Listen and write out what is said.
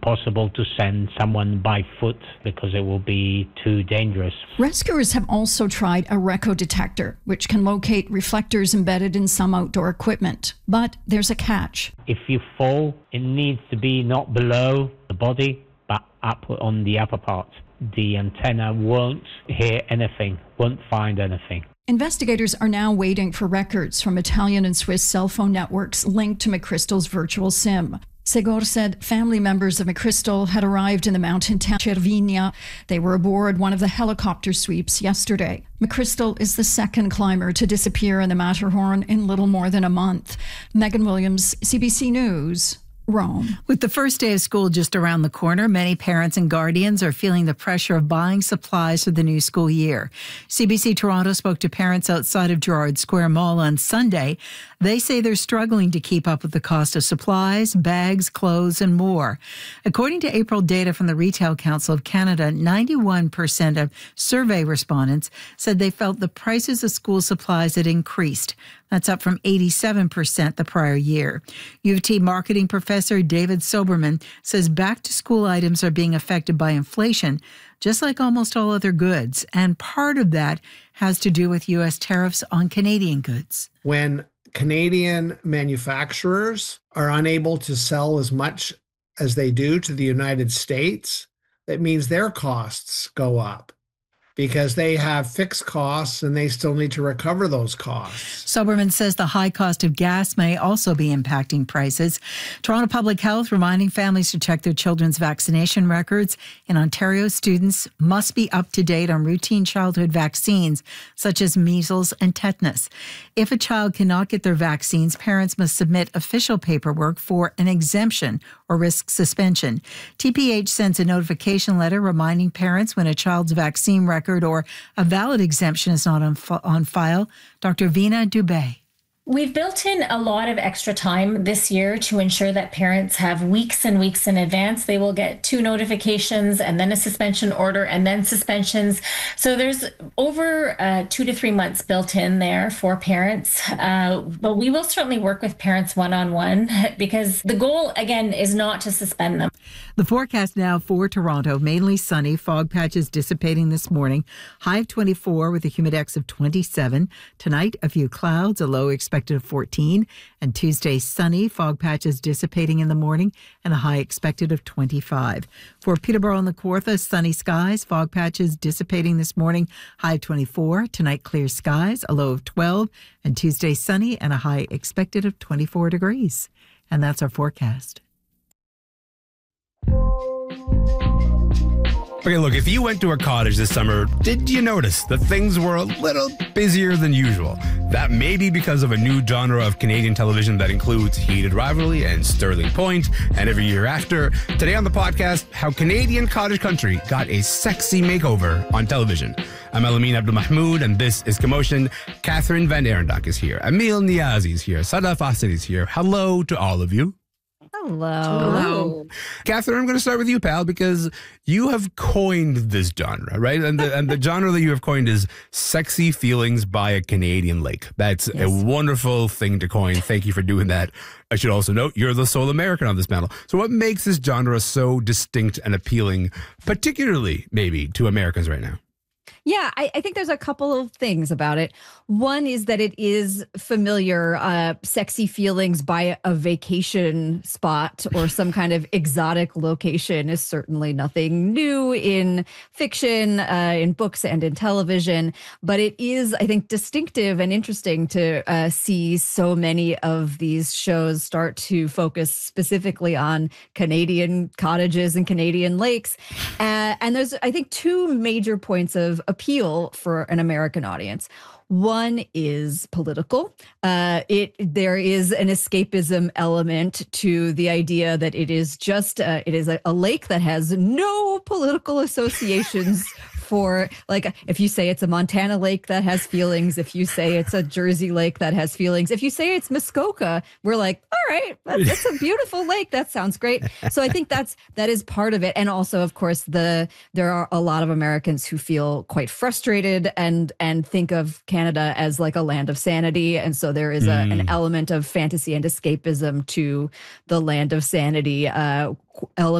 possible to send someone by foot because it will be too dangerous. Rescuers have also tried a Reco detector, which can locate reflectors embedded in some outdoor equipment. But there's a catch. If you fall, it needs to be not below the body, but up on the upper part. The antenna won't hear anything, won't find anything. Investigators are now waiting for records from Italian and Swiss cell phone networks linked to McChrystal's virtual SIM. Segor said family members of McChrystal had arrived in the mountain town Cervinia. They were aboard one of the helicopter sweeps yesterday. McChrystal is the second climber to disappear in the Matterhorn in little more than a month. Megan Williams, CBC News, Rome. With the first day of school just around the corner, many parents and guardians are feeling the pressure of buying supplies for the new school year. CBC Toronto spoke to parents outside of Gerrard Square Mall on Sunday. They say they're struggling to keep up with the cost of supplies, bags, clothes, and more. According to April data from the Retail Council of Canada, 91% of survey respondents said they felt the prices of school supplies had increased. That's up from 87% the prior year. U of T marketing professor David Soberman says back-to-school items are being affected by inflation, just like almost all other goods. And part of that has to do with U.S. tariffs on Canadian goods. When Canadian manufacturers are unable to sell as much as they do to the United States, that means their costs go up, because they have fixed costs and they still need to recover those costs. Soberman says the high cost of gas may also be impacting prices. Toronto Public Health reminding families to check their children's vaccination records. In Ontario, students must be up to date on routine childhood vaccines, such as measles and tetanus. If a child cannot get their vaccines, parents must submit official paperwork for an exemption or risk suspension. TPH sends a notification letter reminding parents when a child's vaccine record or a valid exemption is not on file. Dr. Veena Dubey. We've built in a lot of extra time this year to ensure that parents have weeks and weeks in advance. They will get 2 notifications and then a suspension order and then suspensions. So there's over 2 to 3 months built in there for parents. But we will certainly work with parents one-on-one because the goal, again, is not to suspend them. The forecast now for Toronto, mainly sunny, fog patches dissipating this morning, high of 24 with a humidex of 27. Tonight, a few clouds, a low expected of 14. And Tuesday, sunny, fog patches dissipating in the morning and a high expected of 25. For Peterborough and La Kawartha, sunny skies, fog patches dissipating this morning, high of 24. Tonight, clear skies, a low of 12. And Tuesday, sunny and a high expected of 24 degrees. And that's our forecast. Okay, look, if you went to a cottage this summer, did you notice that things were a little busier than usual? That may be because of a new genre of Canadian television that includes Heated Rivalry and Sterling Point and Every Year After. Today on the podcast, how Canadian cottage country got a sexy makeover on television. I'm Elamin Abdelmahmoud, and this is Commotion. Catherine Van Arendonk is here. Emil Niazi is here. Sada Fasid is here. Hello to all of you. Hello. Catherine, I'm going to start with you, pal, because you have coined this genre, right? And the genre that you have coined is sexy feelings by a Canadian lake. That's a wonderful thing to coin. Thank you for doing that. I should also note you're the sole American on this panel. So what makes this genre so distinct and appealing, particularly maybe to Americans right now? Yeah, I think there's a couple of things about it. One is that it is familiar, sexy feelings by a vacation spot or some kind of exotic location is certainly nothing new in fiction, in books and in television. But it is, I think, distinctive and interesting to see so many of these shows start to focus specifically on Canadian cottages and Canadian lakes. And there's, I think, 2 major points of appeal for an American audience. One is political. There is an escapism element to the idea that it is just it is a lake that has no political associations. For, like, if you say it's a Montana lake that has feelings, if you say it's a Jersey lake that has feelings, if you say it's Muskoka, we're like, all right, that's a beautiful lake. That sounds great. So I think that is part of it. And also, of course, there are a lot of Americans who feel quite frustrated and think of Canada as like a land of sanity. And so there is an element of fantasy and escapism to the land of sanity element.